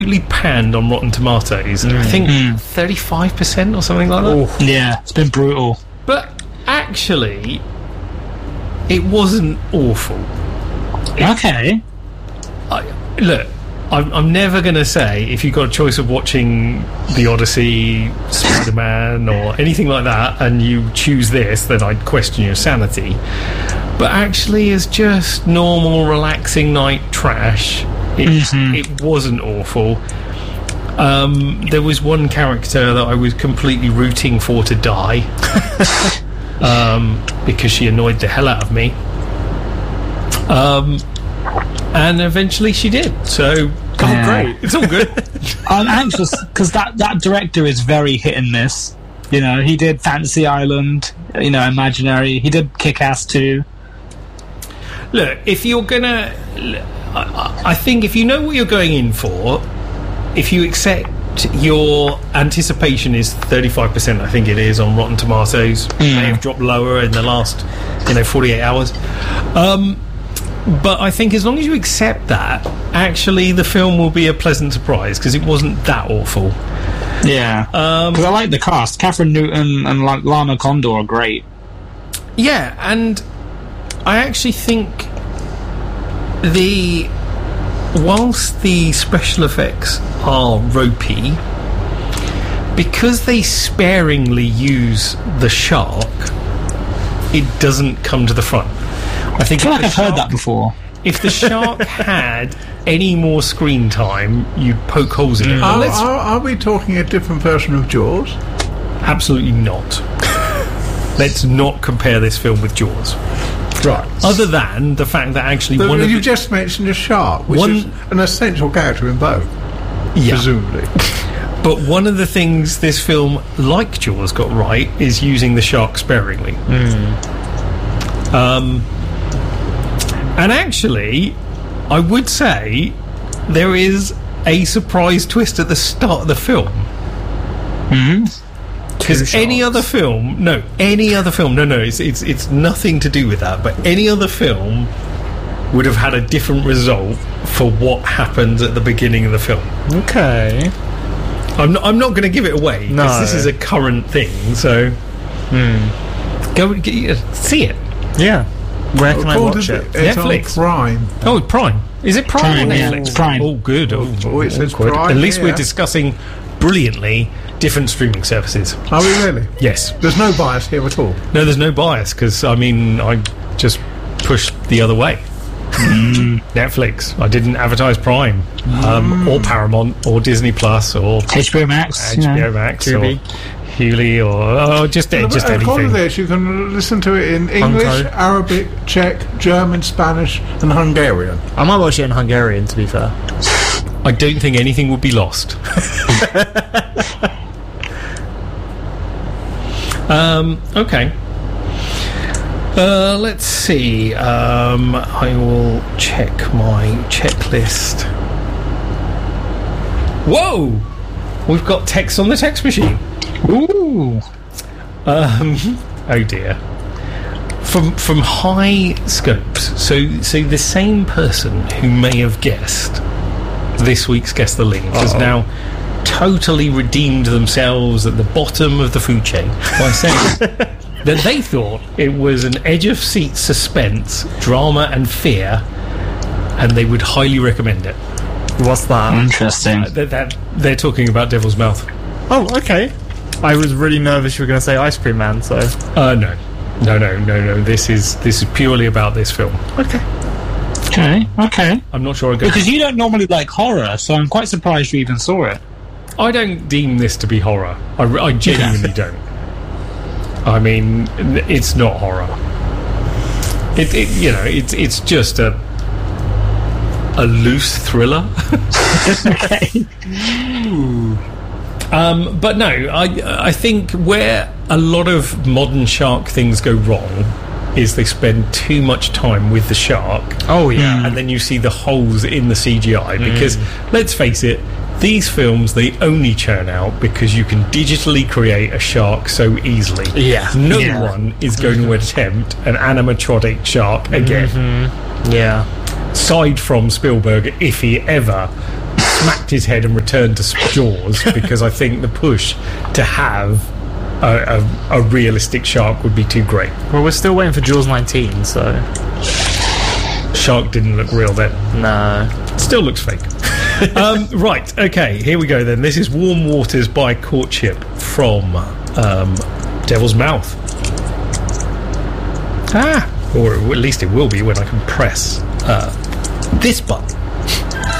panned on Rotten Tomatoes. I think 35% or something like that. Oh. Yeah, it's been brutal. But actually, it wasn't awful. Okay. Look, I'm never going to say if you've got a choice of watching The Odyssey, Spider-Man, or anything like that, and you choose this, then I'd question your sanity. But actually, as just normal, relaxing night trash, it wasn't awful. There was one character that I was completely rooting for to die because she annoyed the hell out of me. And eventually she did. So, great. It's all good. I'm anxious because that director is very hit and miss. You know, he did Fantasy Island, Imaginary. He did Kick-Ass 2. Look, if you're gonna, I think if you know what you're going in for, if you accept your anticipation is 35%, I think it is on Rotten Tomatoes. May have dropped lower in the last, 48 hours. But I think as long as you accept that, actually the film will be a pleasant surprise because it wasn't that awful. Yeah, because I like the cast. Catherine Newton and Lana Condor are great. Yeah, and I actually think whilst the special effects are ropey, because they sparingly use the shark, it doesn't come to the front. I feel like I've heard that before. If the shark had any more screen time, you'd poke holes in it. Are we talking a different version of Jaws? Absolutely not. Let's not compare this film with Jaws. Right. Other than the fact that actually you just mentioned a shark, which is an essential character in both, presumably. But one of the things this film, like Jaws, got right is using the shark sparingly. And actually, I would say there is a surprise twist at the start of the film. Because any other film, it's nothing to do with that, but any other film would have had a different result for what happens at the beginning of the film. Okay. I'm not going to give it away, because this is a current thing, so go see it. Yeah. Where can I watch it? It's Netflix. On Prime. Oh, Prime. Is it Prime or Netflix? Yeah, Prime. Oh, good. Oh, it says Prime. At least we're discussing brilliantly different streaming services. Are we really? Yes. There's no bias here at all? No, there's no bias, because, I just pushed the other way. Netflix. I didn't advertise Prime, or Paramount, or Disney Plus, or HBO Max, Max, or Hulu, or just anything. All of this, you can listen to it in English, Arabic, Czech, German, Spanish, and Hungarian. I might watch it in Hungarian, to be fair. I don't think anything would be lost. Okay. Let's see. I will check my checklist. Whoa! We've got text on the text machine. Ooh. Oh dear. From High Scopes. So the same person who may have guessed this week's Guess the Link has now totally redeemed themselves at the bottom of the food chain by saying that they thought it was an edge-of-seat suspense, drama and fear, and they would highly recommend it. What's that? Interesting. They're talking about Devil's Mouth. Oh, okay. I was really nervous you were going to say Ice Cream Man, so... No. This is purely about this film. Okay. I'm not sure I go... Because you don't normally like horror, so I'm quite surprised you even saw it. I don't deem this to be horror. I genuinely don't. I mean, it's not horror. It's just a loose thriller. Okay. But no, I think where a lot of modern shark things go wrong is they spend too much time with the shark. Oh yeah. And then you see the holes in the CGI because let's face it, these films, they only churn out because you can digitally create a shark so easily. Yeah. No one is going to attempt an animatronic shark again. Yeah. Aside from Spielberg, if he ever smacked his head and returned to Jaws because I think the push to have a realistic shark would be too great. Well, we're still waiting for Jaws 19, so... Shark didn't look real then. No. Still looks fake. Right, okay, here we go then. This is Warm Waters by Courtship from Devil's Mouth. Or at least it will be when I can press this button.